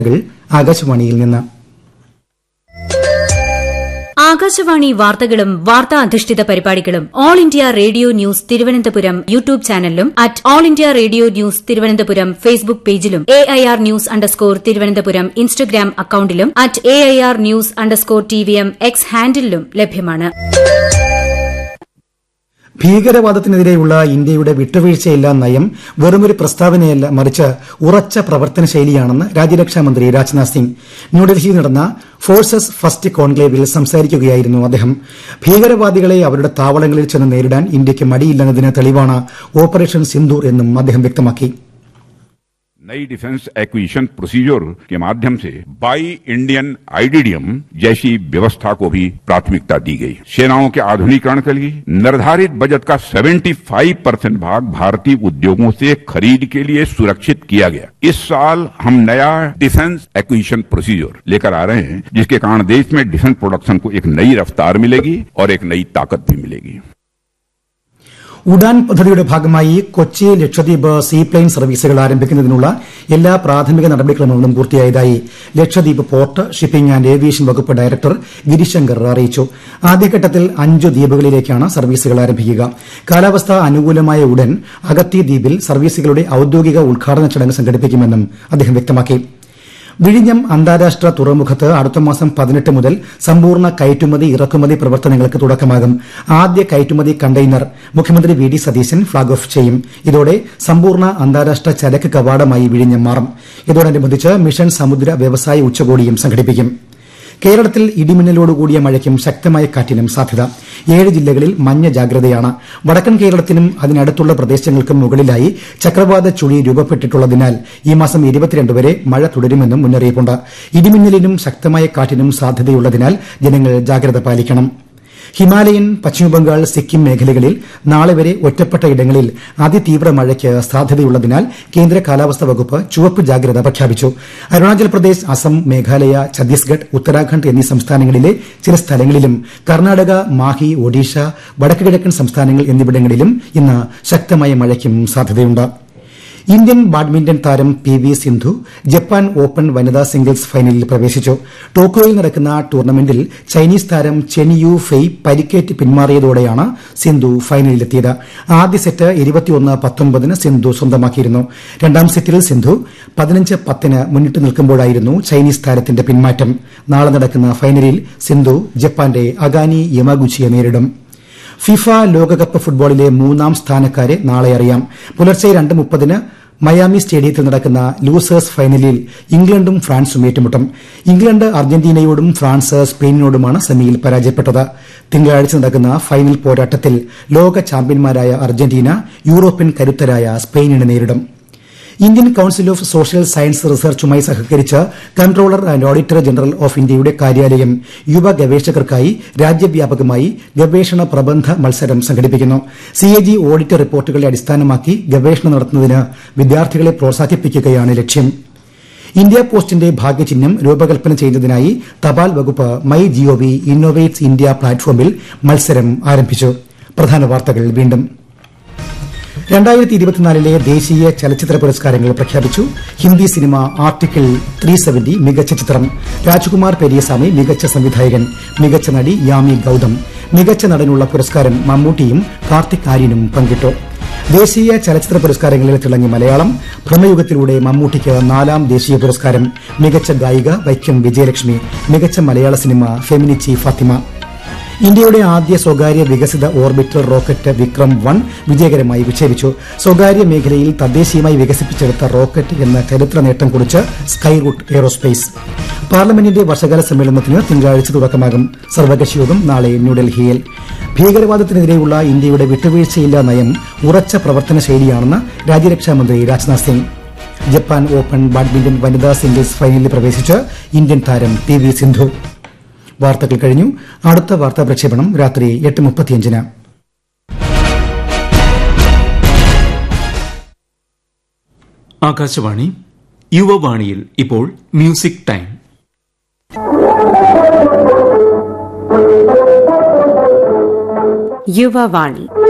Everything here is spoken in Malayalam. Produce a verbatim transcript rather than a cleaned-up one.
ആകാശവാണിയിൽ നിന്ന്. ആകാശവാണി വാർത്തകളും വാർത്താ അധിഷ്ഠിത പരിപാടികളും all India radio news Thiruvananthapuram YouTube ചാനലിലും at all India radio news Thiruvananthapuram Facebook പേജിലും A I R news underscore Thiruvananthapuram Instagram അക്കൌണ്ടിലും at A I R news underscore T V M X ഹാൻഡിലും ലഭ്യമാണ്. ഭീകരവാദത്തിനെതിരെയുള്ള ഇന്ത്യയുടെ വിട്ടുവീഴ്ചയില്ലാ നയം വെറുമൊരു പ്രസ്താവനയല്ല, മറിച്ച് ഉറച്ച പ്രവർത്തന ശൈലിയാണെന്ന് രാജ്യരക്ഷാമന്ത്രി രാജ്നാഥ് സിംഗ് ന്യൂഡൽഹിയിൽ നടന്ന ഫോഴ്സസ് ഫസ്റ്റ് കോൺക്ലേവിൽ സംസാരിക്കുകയായിരുന്നു അദ്ദേഹം. ഭീകരവാദികളെ അവരുടെ താവളങ്ങളിൽ ചെന്ന് നേരിടാൻ ഇന്ത്യയ്ക്ക് മടിയില്ലെന്നതിന് തെളിവാണ് ഓപ്പറേഷൻ സിന്ദൂർ എന്നും അദ്ദേഹം വ്യക്തമാക്കി. नई डिफेंस एक्विजिशन प्रोसीजर के माध्यम से बाई इंडियन आईडीडीएम जैसी व्यवस्था को भी प्राथमिकता दी गई. सेनाओं के आधुनिकीकरण के लिए निर्धारित बजट का पचहत्तर परसेंट भाग भारतीय उद्योगों से खरीद के लिए सुरक्षित किया गया. इस साल हम नया डिफेंस एक्विजिशन प्रोसीजर लेकर आ रहे हैं, जिसके कारण देश में डिफेंस प्रोडक्शन को एक नई रफ्तार मिलेगी और एक नई ताकत भी मिलेगी. ഉഡാൻ പദ്ധതിയുടെ ഭാഗമായി കൊച്ചി ലക്ഷദ്വീപ് സീപ്ലെയിൻ സർവീസുകൾ ആരംഭിക്കുന്നതിനുള്ള എല്ലാ പ്രാഥമിക നടപടിക്രമങ്ങളും പൂർത്തിയായതായി Lakshadweep port, shipping and aviation വകുപ്പ് ഡയറക്ടർ ഗിരിശങ്കർ അറിയിച്ചു. ആദ്യഘട്ടത്തിൽ അഞ്ചു ദ്വീപുകളിലേക്കാണ് സർവീസുകൾ ആരംഭിക്കുക. കാലാവസ്ഥ അനുകൂലമായ ഉടൻ അഗത്തി ദ്വീപിൽ സർവീസുകളുടെ ഔദ്യോഗിക ഉദ്ഘാടന ചടങ്ങ് സംഘടിപ്പിക്കുമെന്നും അദ്ദേഹം വ്യക്തമാക്കി. വിഴിഞ്ഞം അന്താരാഷ്ട്ര തുറമുഖത്ത് അടുത്തമാസം പതിനെട്ട് മുതൽ സമ്പൂർണ്ണ കയറ്റുമതി ഇറക്കുമതി പ്രവർത്തനങ്ങൾക്ക് തുടക്കമാകും. ആദ്യ കയറ്റുമതി കണ്ടെയ്നർ മുഖ്യമന്ത്രി V D Satheesan flag off ചെയ്യും. ഇതോടെ സമ്പൂർണ്ണ അന്താരാഷ്ട്ര ചരക്ക് കവാടമായി വിഴിഞ്ഞം മാറും. ഇതോടനുബന്ധിച്ച് മിഷൻ സമുദ്ര വ്യവസായ ഉച്ചകോടിയും സംഘടിപ്പിക്കും. കേരളത്തിൽ ഇടിമിന്നലോടുകൂടിയ മഴയ്ക്കും ശക്തമായ കാറ്റിനും സാധ്യത. ഏഴ് ജില്ലകളിൽ മഞ്ഞ ജാഗ്രതയാണ്. വടക്കൻ കേരളത്തിനും അതിനടുത്തുള്ള പ്രദേശങ്ങൾക്കും മുകളിലായി ചക്രവാത ചുഴി രൂപപ്പെട്ടിട്ടുള്ളതിനാൽ ഈ മാസം ഇരുപത്തിരണ്ട് വരെ മഴ തുടരുമെന്നും മുന്നറിയിപ്പുണ്ട്. ഇടിമിന്നലിനും ശക്തമായ കാറ്റിനും സാധ്യതയുള്ളതിനാൽ ജനങ്ങൾ ജാഗ്രത പാലിക്കണം. ഹിമാലയൻ, പശ്ചിമബംഗാൾ, സിക്കിം മേഖലകളിൽ നാളെ വരെ ഒറ്റപ്പെട്ട ഇടങ്ങളിൽ അതിതീവ്ര മഴയ്ക്ക് സാധ്യതയുള്ളതിനാൽ കേന്ദ്ര കാലാവസ്ഥാ വകുപ്പ് ചുവപ്പ് ജാഗ്രത പ്രഖ്യാപിച്ചു. അരുണാചൽ പ്രദേശ്, അസം, മേഘാലയ, ഛത്തീസ്ഗഡ്, ഉത്തരാഖണ്ഡ് എന്നീ സംസ്ഥാനങ്ങളിലെ ചില സ്ഥലങ്ങളിലും കർണാടക, മാഹി, ഒഡീഷ, വടക്ക് കിഴക്കൻ സംസ്ഥാനങ്ങൾ എന്നിവിടങ്ങളിലും ഇന്ന് ശക്തമായ മഴയ്ക്കും സാധ്യതയുണ്ട്. ഇന്ത്യൻ ബാഡ്മിന്റൺ താരം P V Sindhu Japan open വനിതാ സിംഗിൾസ് ഫൈനലിൽ പ്രവേശിച്ചു. ടോക്കിയോയിൽ നടക്കുന്ന ടൂർണമെന്റിൽ ചൈനീസ് താരം ചെൻ യു ഫെയ് പരിക്കേറ്റ് പിന്മാറിയതോടെയാണ് സിന്ധു ഫൈനലിലെത്തിയത്. ആദ്യ സെറ്റ് ഇരുപത്തിയൊന്ന് പത്തൊൻപതിന് സിന്ധു സ്വന്തമാക്കിയിരുന്നു. രണ്ടാം സെറ്റിൽ സിന്ധു പതിനഞ്ച് പത്തിന് മുന്നിട്ട് നിൽക്കുമ്പോഴായിരുന്നു ചൈനീസ് താരത്തിന്റെ പിന്മാറ്റം. നാളെ നടക്കുന്ന ഫൈനലിൽ സിന്ധു ജപ്പാന്റെ അഗാനി യമാഗുച്ചിയെ നേരിടും. ഫിഫ ലോകകപ്പ് ഫുട്ബോളിലെ മൂന്നാം സ്ഥാനക്കാരെ നാളെ അറിയാം. പുലർച്ചെ രണ്ട് മുപ്പതിന് മയാമി സ്റ്റേഡിയത്തിൽ നടക്കുന്ന ലൂസേഴ്സ് ഫൈനലിൽ ഇംഗ്ലണ്ടും ഫ്രാൻസും ഏറ്റുമുട്ടും. ഇംഗ്ലണ്ട് അർജന്റീനയോടും ഫ്രാൻസ് സ്പെയിനിനോടുമാണ് സെമിയിൽ പരാജയപ്പെട്ടത്. തിങ്കളാഴ്ച നടക്കുന്ന ഫൈനൽ പോരാട്ടത്തിൽ ലോക ചാമ്പ്യന്മാരായ അർജന്റീന യൂറോപ്യൻ കരുത്തരായ സ്പെയിനിനെ നേരിടും. Indian council of social science റിസർച്ചുമായി സഹകരിച്ച് controller and auditor general of ഇന്ത്യയുടെ കാര്യാലയം യുവ ഗവേഷകർക്കായി രാജ്യവ്യാപകമായി ഗവേഷണ പ്രബന്ധ മത്സരം സംഘടിപ്പിക്കുന്നു. സി എ ജി ഓഡിറ്റ് റിപ്പോർട്ടുകളെ അടിസ്ഥാനമാക്കി ഗവേഷണം നടത്തുന്നതിന് വിദ്യാർത്ഥികളെ പ്രോത്സാഹിപ്പിക്കുകയാണ് ലക്ഷ്യം. ഇന്ത്യ പോസ്റ്റിന്റെ ഭാഗ്യചിഹ്നം രൂപകൽപ്പന ചെയ്യുന്നതിനായി തപാൽ വകുപ്പ് മൈ ജിഒവി ഇന്നോവേറ്റ്സ് ഇന്ത്യ പ്ലാറ്റ്ഫോമിൽ മത്സരം ആരംഭിച്ചു. പ്രധാന വാർത്തകൾ വീണ്ടും. രണ്ടായിരത്തി ഇരുപത്തിനാലിലെ ദേശീയ ചലച്ചിത്ര പുരസ്കാരങ്ങൾ പ്രഖ്യാപിച്ചു. Hindi cinema article three seventy മികച്ച ചിത്രം. രാജ്കുമാർ പെരിയസ്വാമി മികച്ച സംവിധായകൻ. മികച്ച നടി യാമി ഗൌതം. മികച്ച നടനുള്ള പുരസ്കാരം മമ്മൂട്ടിയും കാർത്തിക് ആര്യനും പങ്കിട്ടു. ദേശീയ ചലച്ചിത്ര പുരസ്കാരങ്ങളിൽ തിളങ്ങി മലയാളം. ഭ്രമയുഗത്തിലൂടെ മമ്മൂട്ടിക്ക് നാലാം ദേശീയ പുരസ്കാരം. മികച്ച ഗായിക വൈക്കം വിജയലക്ഷ്മി. മികച്ച മലയാള സിനിമ ഫെമിനിച്ചി ഫാത്തിമ. ഇന്ത്യയുടെ ആദ്യ സ്വകാര്യ വികസിത ഓർബിറ്റർ റോക്കറ്റ് വിക്രം വൺ വിജയകരമായി വിക്ഷേപിച്ചു. സ്വകാര്യ മേഖലയിൽ തദ്ദേശീയമായി വികസിപ്പിച്ചെടുത്ത റോക്കറ്റ് എന്ന ചരിത്ര നേട്ടം കുറിച്ച് സ്കൈറൂട്ട് എയ്റോസ്പേസ്. പാർലമെന്റിന്റെ വർഷകാല സമ്മേളനത്തിന് തിങ്കളാഴ്ച തുടക്കമാകും. സർവകക്ഷി യോഗം നാളെ ന്യൂഡൽഹിയിൽ. ഭീകരവാദത്തിനെതിരെയുള്ള ഇന്ത്യയുടെ വിട്ടുവീഴ്ചയില്ലാ നയം ഉറച്ച പ്രവർത്തന ശൈലിയാണെന്ന് രാജ്യരക്ഷാമന്ത്രി Rajnath Singh. Japan open badminton വനിതാ സിംഗിൾസ് ഫൈനലിൽ പ്രവേശിച്ച് ഇന്ത്യൻ താരം പി വി സിന്ധു. വാർത്തകൾ കഴിഞ്ഞു. അടുത്ത വാർത്താ പ്രക്ഷേപണം രാത്രി എട്ട് മുപ്പത്തിയഞ്ചിന്. ആകാശവാണി യുവവാണിയിൽ ഇപ്പോൾ മ്യൂസിക് ടൈം. യുവവാണി